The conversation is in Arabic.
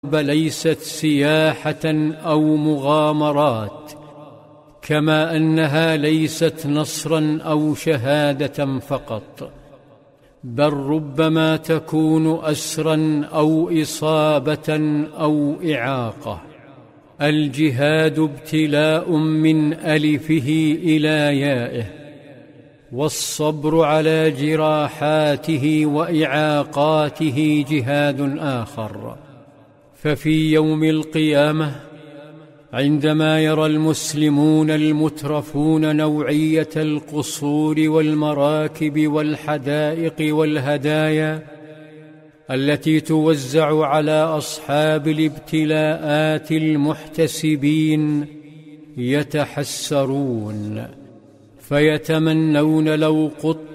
ليست سياحة أو مغامرات، كما أنها ليست نصرا أو شهادة فقط، بل ربما تكون أسرا أو إصابة أو إعاقة. الجهاد ابتلاء من ألفه إلى يائه، والصبر على جراحاته وإعاقاته جهاد آخر. ففي يوم القيامة عندما يرى المسلمون المترفون نوعية القصور والمراكب والحدائق والهدايا التي توزع على أصحاب الابتلاءات المحتسبين، يتحسرون فيتمنون لو قط